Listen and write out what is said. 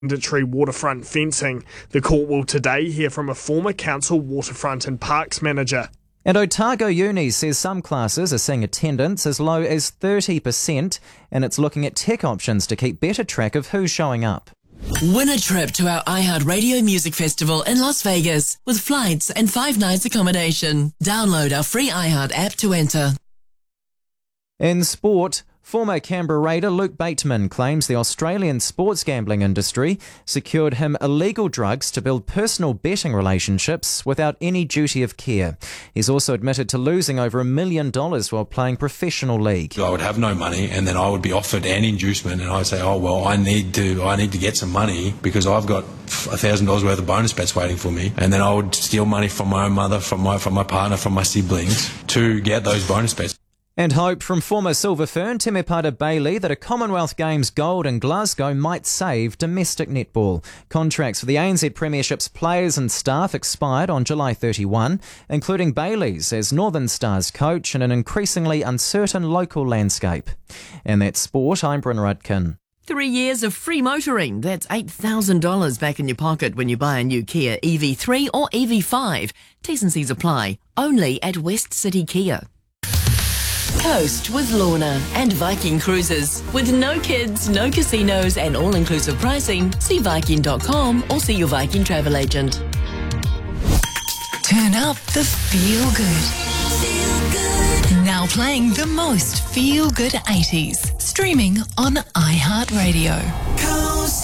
mandatory waterfront fencing. The court will today hear from a former council waterfront and parks manager. And Otago Uni says some classes are seeing attendance as low as 30%, and it's looking at tech options to keep better track of who's showing up. Win a trip to our iHeartRadio Music Festival in Las Vegas with flights and 5 nights accommodation. Download our free iHeart app to enter. In sport, former Canberra Raider Luke Bateman claims the Australian sports gambling industry secured him illegal drugs to build personal betting relationships without any duty of care. He's also admitted to losing over $1 million while playing professional league. I would have no money, and then I would be offered an inducement, and I'd say, "Oh well, I need to get some money because I've got $1,000 worth of bonus bets waiting for me." And then I would steal money from my own mother, from my partner, from my siblings to get those bonus bets. And hope from former Silver Fern Temepara Bailey that a Commonwealth Games gold in Glasgow might save domestic netball. Contracts for the ANZ Premiership's players and staff expired on July 31, including Bailey's as Northern Stars coach in an increasingly uncertain local landscape. And that's sport. I'm Bryn Rudkin. 3 years of free motoring. That's $8,000 back in your pocket when you buy a new Kia EV3 or EV5. T's and C's apply. Only at West City Kia. Coast with Lorna and Viking Cruises. With no kids, no casinos and all-inclusive pricing, see Viking.com or see your Viking travel agent. Turn up the feel-good. Now playing the most feel-good 80s. Streaming on iHeartRadio.